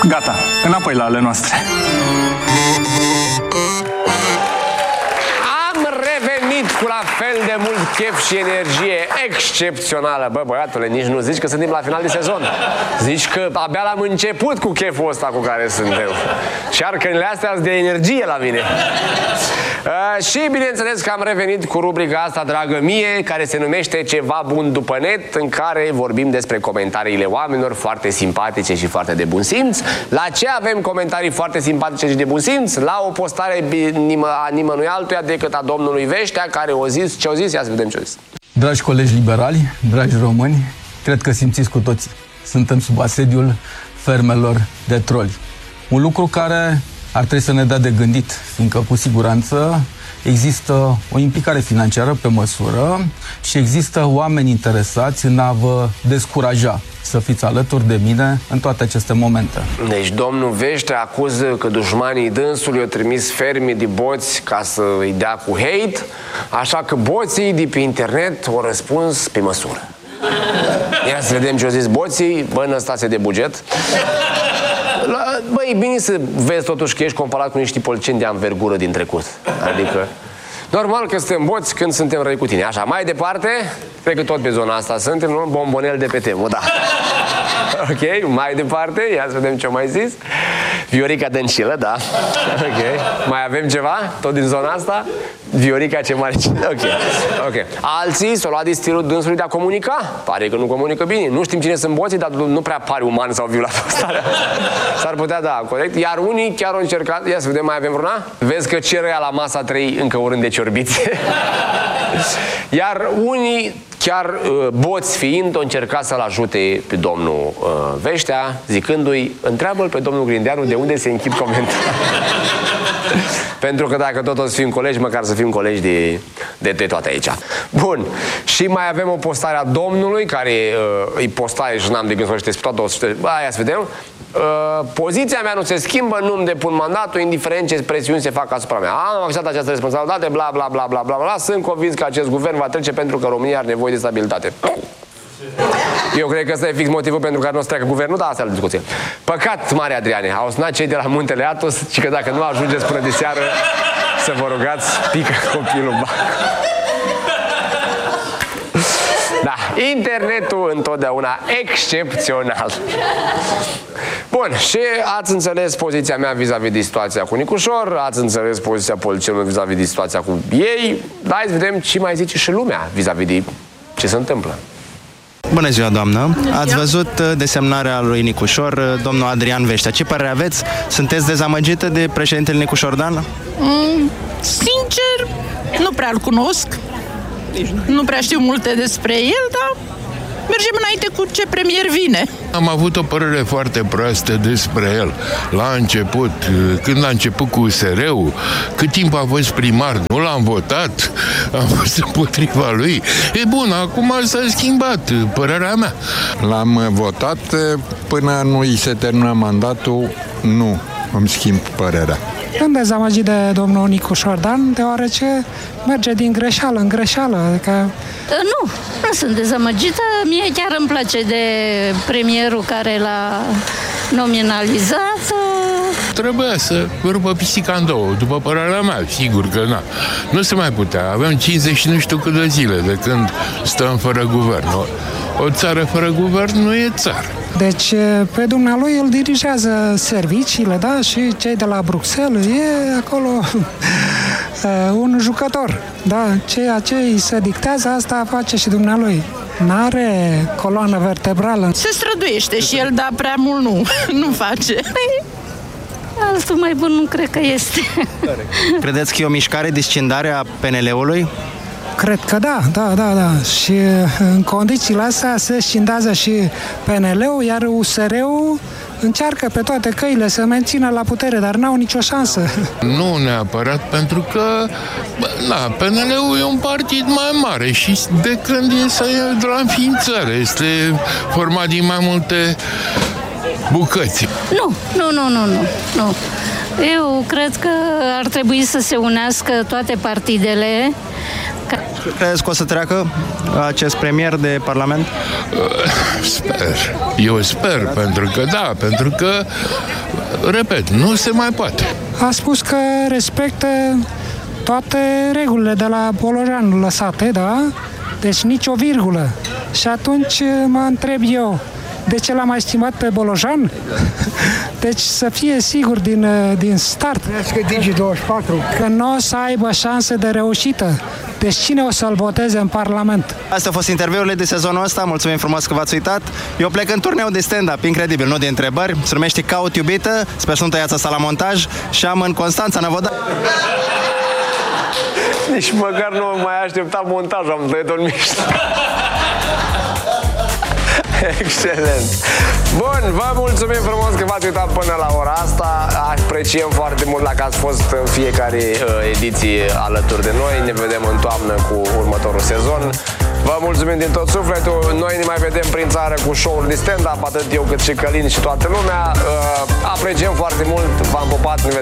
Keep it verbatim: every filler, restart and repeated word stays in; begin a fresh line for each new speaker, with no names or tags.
Gata, înapoi la ale noastre.
Cu la fel de mult chef și energie excepțională. Bă, băiatule, nici nu zici că suntem la final de sezon. Zici că abia l-am început cu cheful ăsta cu care suntem. Și arcările astea sunt de energie la mine. Uh, și bineînțeles că am revenit cu rubrica asta, dragă mie, care se numește Ceva bun după net, în care vorbim despre comentariile oamenilor foarte simpatice și foarte de bun simț. La ce avem comentarii foarte simpatice și de bun simț? La o postare a nimănui altuia decât a domnului Veștea, care o zis, ce-o zis? Ia să vedem ce-o zis.
Dragi colegi liberali, dragi români, cred că simțiți cu toții. Suntem sub asediul fermelor de troli. Un lucru care ar trebui să ne dea de gândit, fiindcă cu siguranță există o implicare financiară pe măsură și există oameni interesați în a vă descuraja să fiți alături de mine în toate aceste momente.
Deci domnul Vește acuză că dușmanii dânsului au trimis fermii de boți ca să îi dea cu hate, așa că boții de pe internet au răspuns pe măsură. Ia să vedem ce au zis boții, bă, în stație de buget. Băi, e bine să vezi totuși că ești comparat cu niște policieni de anvergură din trecut. Adică, normal că suntem boți când suntem răi cu tine. Așa, mai departe, cred că tot pe zona asta suntem, nu? Bombonel de pe temă, da. Ok, mai departe, ia să vedem ce-o mai zis. Viorica Dăncilă, da. Ok, mai avem ceva? Tot din zona asta? Viorica ce mare... Ok, ok. Alții s-au luat din stilul dânsului de a comunica. Pare că nu comunică bine. Nu știm cine sunt boții, dar nu prea pare uman sau viu la postarea. S-ar putea, da, corect. Iar unii chiar au încercat... Ia să vedem, mai avem vreuna? Vezi că cer ea la masa trei încă urând de ciorbițe. Iar unii, chiar uh, boți fiind, au încercat să-l ajute pe domnul uh, Veștea, zicându-i, întreabă-l pe domnul Grindeanu de unde se închid comentarii. Pentru că dacă tot o să fim colegi, măcar să fim colegi de, de, de toate aici. Bun. Și mai avem o postare a domnului, care uh, e postare și n-am de gând să vorbește despre toată. Aia să vedem. Uh, poziția mea nu se schimbă, nu-mi depun mandatul, indiferent ce presiuni se fac asupra mea. Am acceptat această responsabilitate, bla bla bla bla bla bla. Sunt convins că acest guvern va trece pentru că România are nevoie de stabilitate. Eu cred că ăsta e fix motivul pentru care nu o să treacă guvernul, dar asta e o discuție. Păcat, mare Adriane, au sunat cei de la Muntele Atos și că dacă nu ajungeți până de seară să vă rugați, pică copilul bac. Da, internetul întotdeauna excepțional. Bun, și ați înțeles poziția mea vis-a-vis de situația cu Nicușor, ați înțeles poziția polițienilor vis-a-vis de situația cu ei, dar hai să vedem ce mai zice și lumea vis-a-vis de ce se întâmplă.
Bună ziua, doamnă! Ați văzut desemnarea lui Nicușor, domnul Adrian Veștea. Ce părere aveți? Sunteți dezamăgită de președintele Nicușor Dan?
Mm, sincer, nu prea-l cunosc. Nu prea știu multe despre el, dar mergem înainte cu ce premier vine.
Am avut o părere foarte proastă despre el. La început, când a început cu U S R-ul, cât timp a fost primar, nu l-am votat, am fost împotriva lui. E bun, acum s-a schimbat părerea mea.
L-am votat până nu îi se termină mandatul, nu îmi schimb părerea.
Sunt dezamăgit de domnul Nicușor Dan, deoarece merge din greșeală în greșeală. Adică...
Nu, nu sunt dezamăgită. Mie chiar îmi place de premierul care l-a nominalizat.
Trebuia să rupă pisica în două, după părerea mea, sigur că na. Nu se mai putea. Avem cincizeci și nu știu câte zile de când stăm fără guvern. O, o țară fără guvern nu e țară.
Deci, pe dumnealui îl dirigează serviciile, da? Și cei de la Bruxelles, e acolo un jucător, da? Ceea ce îi se dictează, asta face și dumnealui. N-are coloană vertebrală.
Se străduiește și el, dar prea mult nu, nu face.
Păi, altul mai bun nu cred că este.
Credeți că e o mișcare de scindare a P N L-ului?
Cred că da, da, da, da. Și în condițiile astea se scindează și P N L-ul, iar U S R-ul încearcă pe toate căile să mențină la putere, dar n-au nicio șansă.
Nu neapărat, pentru că bă, na, P N L-ul e un partid mai mare și de când e de la înființare este format din mai multe bucăți.
Nu, nu, nu, nu, nu, nu. Eu cred că ar trebui să se unească toate partidele.
Credeți că o să treacă acest premier de Parlament?
Sper. Eu sper, pentru că da, pentru că, repet, nu se mai poate.
A spus că respectă toate regulile de la Bolojan lăsate, da? Deci nicio virgulă. Și atunci mă întreb eu, de ce l-am mai estimat pe Bolojan? Deci să fie sigur din, din start
Digi douăzeci și patru
că nu o să aibă șanse de reușită. Deci cine o să-l voteze în Parlament?
Astea au fost interviurile de sezonul ăsta. Mulțumim frumos că v-ați uitat. Eu plec în turneu de stand-up, incredibil, nu de întrebări. Se numește Caut iubită. Sper să nu tăiați asta la montaj. Și am în Constanța, Năvodar.
Nici măcar nu mai așteptam montajul, am tăiat-o în mișto. Excelent! Bun, vă mulțumim frumos că v-ați uitat până la ora asta. Apreciem foarte mult dacă ați fost în fiecare uh, ediție alături de noi. Ne vedem în toamnă cu următorul sezon. Vă mulțumim din tot sufletul. Noi ne mai vedem prin țară cu show-uri de stand-up, atât eu cât și Călin și toată lumea. Uh, apreciem foarte mult. V-am pupat, ne vedem.